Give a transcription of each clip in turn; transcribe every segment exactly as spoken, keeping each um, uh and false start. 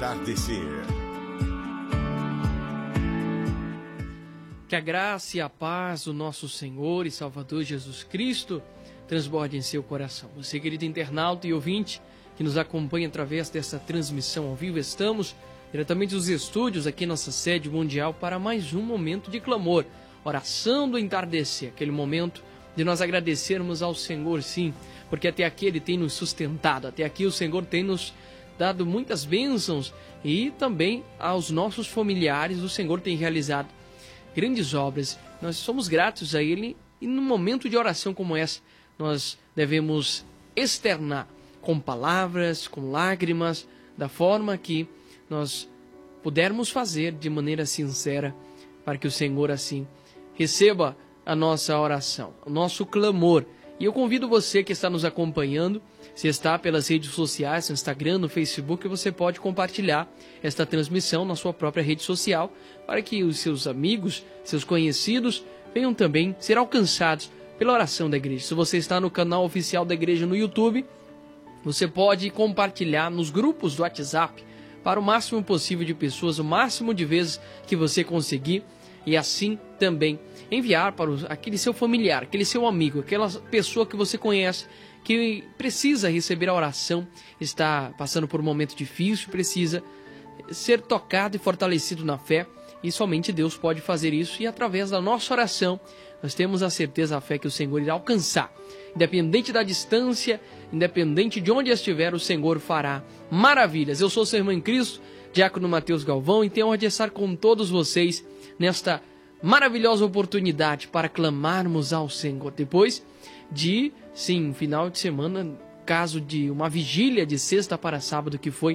Entardecer. Que a graça e a paz do nosso Senhor e Salvador Jesus Cristo transborde em seu coração. Você, querido internauta e ouvinte, que nos acompanha através dessa transmissão ao vivo, estamos diretamente dos estúdios aqui em nossa sede mundial para mais um momento de clamor, oração do entardecer, aquele momento de nós agradecermos ao Senhor, sim, porque até aqui Ele tem nos sustentado, até aqui o Senhor tem nos dado muitas bênçãos e também aos nossos familiares o Senhor tem realizado grandes obras. Nós somos gratos a Ele e num momento de oração como essa, nós devemos externar com palavras, com lágrimas, da forma que nós pudermos fazer de maneira sincera, para que o Senhor assim receba a nossa oração, o nosso clamor. E eu convido você que está nos acompanhando, se está pelas redes sociais, no Instagram, no Facebook, você pode compartilhar esta transmissão na sua própria rede social, para que os seus amigos, seus conhecidos, venham também ser alcançados pela oração da igreja. Se você está no canal oficial da igreja no YouTube, você pode compartilhar nos grupos do WhatsApp para o máximo possível de pessoas, o máximo de vezes que você conseguir, e assim também enviar para aquele seu familiar, aquele seu amigo, aquela pessoa que você conhece, que precisa receber a oração, está passando por um momento difícil, precisa ser tocado e fortalecido na fé, e somente Deus pode fazer isso, e através da nossa oração, nós temos a certeza, a fé que o Senhor irá alcançar. Independente da distância, independente de onde estiver, o Senhor fará maravilhas. Eu sou o seu irmão em Cristo, Diácono Mateus Galvão, e tenho a honra de estar com todos vocês nesta maravilhosa oportunidade para clamarmos ao Senhor. Depois de, sim, um final de semana, caso de uma vigília de sexta para sábado que foi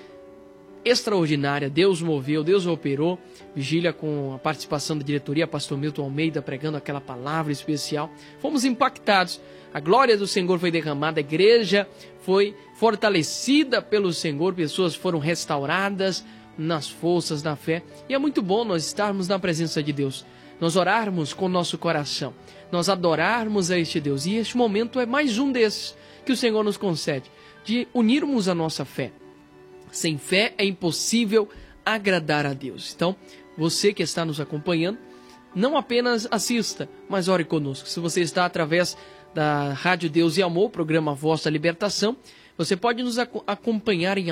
extraordinária, Deus moveu, Deus operou, vigília com a participação da diretoria, pastor Milton Almeida pregando aquela palavra especial, fomos impactados, a glória do Senhor foi derramada, a igreja foi fortalecida pelo Senhor, pessoas foram restauradas nas forças da fé, e é muito bom nós estarmos na presença de Deus, nós orarmos com o nosso coração, nós adorarmos a este Deus, e este momento é mais um desses que o Senhor nos concede, de unirmos a nossa fé. Sem fé é impossível agradar a Deus. Então, você que está nos acompanhando, não apenas assista, mas ore conosco. Se você está através da Rádio Deus e Amor, programa Voz da Libertação, você pode nos ac- acompanhar em